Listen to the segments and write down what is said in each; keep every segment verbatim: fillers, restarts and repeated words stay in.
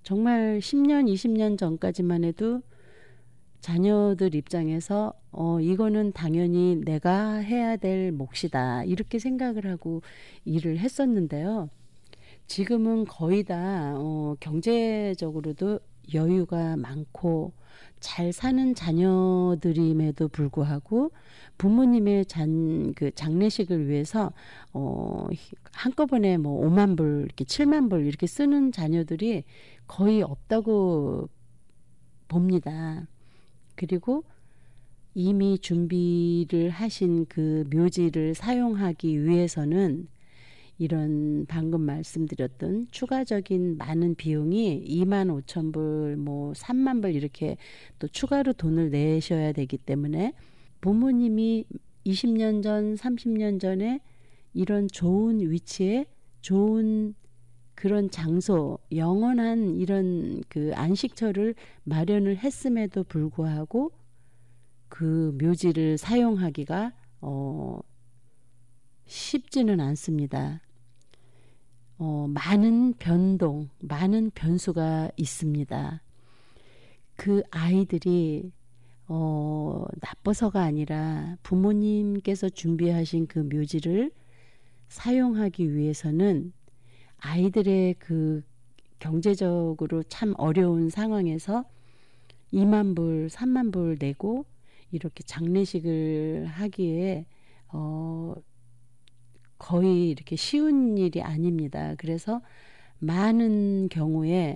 정말 십 년, 이십 년 전까지만 해도 자녀들 입장에서 어 이거는 당연히 내가 해야 될 몫이다 이렇게 생각을 하고 일을 했었는데요. 지금은 거의 다 어 경제적으로도 여유가 많고 잘 사는 자녀들임에도 불구하고 부모님의 잔 그 장례식을 위해서 어 한꺼번에 뭐 오만 불 이렇게 칠만 불 이렇게 쓰는 자녀들이 거의 없다고 봅니다. 그리고 이미 준비를 하신 그 묘지를 사용하기 위해서는 이런 방금 말씀드렸던 추가적인 많은 비용이 이만 오천 불, 뭐 삼만 불 이렇게 또 추가로 돈을 내셔야 되기 때문에 부모님이 이십 년 전, 삼십 년 전에 이런 좋은 위치에 좋은 그런 장소, 영원한 이런 그 안식처를 마련을 했음에도 불구하고 그 묘지를 사용하기가 어 쉽지는 않습니다. 어, 많은 변동, 많은 변수가 있습니다. 그 아이들이 어, 나빠서가 아니라 부모님께서 준비하신 그 묘지를 사용하기 위해서는 아이들의 그 경제적으로 참 어려운 상황에서 이만 불, 삼만 불 내고 이렇게 장례식을 하기에 어, 거의 이렇게 쉬운 일이 아닙니다. 그래서 많은 경우에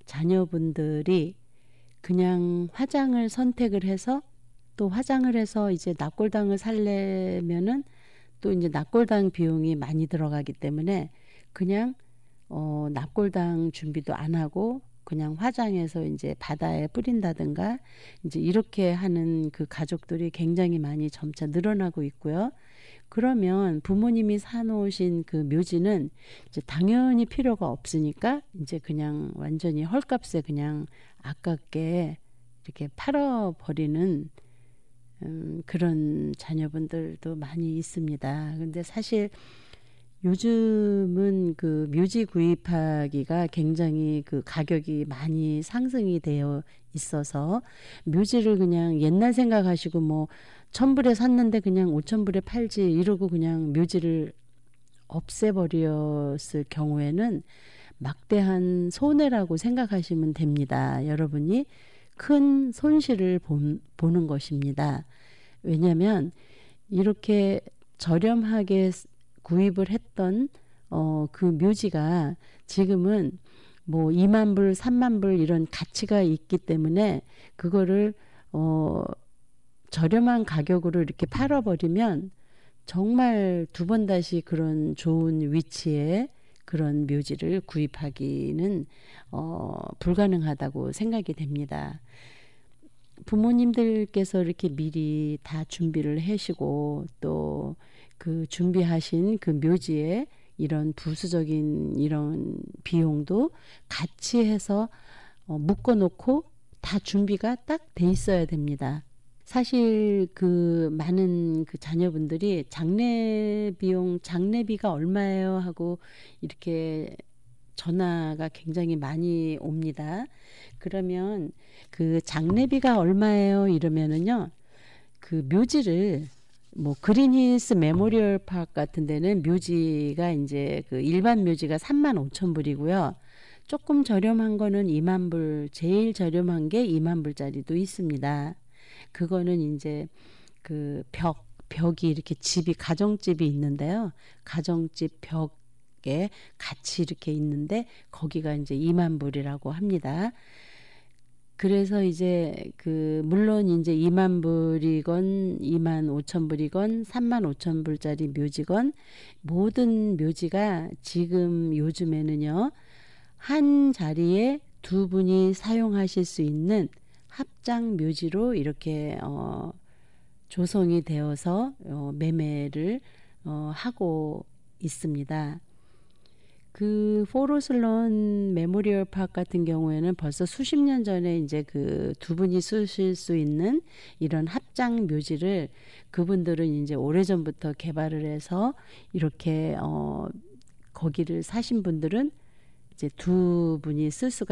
자녀분들이 그냥 화장을 선택을 해서 또 화장을 해서 이제 납골당을 살려면은 또 이제 납골당 비용이 많이 들어가기 때문에 그냥 어, 납골당 준비도 안 하고 그냥 화장해서 이제 바다에 뿌린다든가 이제 이렇게 하는 그 가족들이 굉장히 많이 점차 늘어나고 있고요. 그러면 부모님이 사놓으신 그 묘지는 이제 당연히 필요가 없으니까 이제 그냥 완전히 헐값에 그냥 아깝게 이렇게 팔아버리는 음, 그런 자녀분들도 많이 있습니다. 근데 사실 요즘은 그 묘지 구입하기가 굉장히 그 가격이 많이 상승이 되어 있어서 묘지를 그냥 옛날 생각하시고 뭐 천불에 샀는데 그냥 오천불에 팔지 이러고 그냥 묘지를 없애버렸을 경우에는 막대한 손해라고 생각하시면 됩니다. 여러분이 큰 손실을 본, 보는 것입니다. 왜냐하면 이렇게 저렴하게 구입을 했던 어, 그 묘지가 지금은 뭐 이만 불, 삼만 불 이런 가치가 있기 때문에 그거를 어, 저렴한 가격으로 이렇게 팔아버리면 정말 두 번 다시 그런 좋은 위치에 그런 묘지를 구입하기는 어, 불가능하다고 생각이 됩니다. 부모님들께서 이렇게 미리 다 준비를 하시고 또 그 준비하신 그 묘지에 이런 부수적인 이런 비용도 같이 해서 어, 묶어놓고 다 준비가 딱 돼 있어야 됩니다. 사실 그 많은 그 자녀분들이 장례 비용, 장례비가 얼마예요 하고 이렇게 전화가 굉장히 많이 옵니다. 그러면 그 장례비가 얼마예요 이러면은요, 그 묘지를 뭐 그린힐스 메모리얼 파크 같은 데는 묘지가 이제 그 일반 묘지가 삼만 오천 불이고요. 조금 저렴한 거는 이만 불, 제일 저렴한 게 이만 불짜리도 있습니다. 그거는 이제 그 벽, 벽이 이렇게 집이 가정집이 있는데요. 가정집 벽에 같이 이렇게 있는데 거기가 이제 이만 불이라고 합니다. 그래서 이제 그 물론 이제 이만 불이건 이만 오천 불이건 삼만 오천 불짜리 묘지건 모든 묘지가 지금 요즘에는요 한 자리에 두 분이 사용하실 수 있는 합장 묘지로 이렇게 어, 조성이 되어서 어, 매매를 어, 하고 있습니다. 그 포로슬론 메모리얼 파크 같은 경우에는 벌써 수십 년 전에 이제 그 두 분이 쓰실 수 있는 이런 합장 묘지를 그분들은 이제 오래전부터 개발을 해서 이렇게 어, 거기를 사신 분들은 이제 두 분이 쓸 수가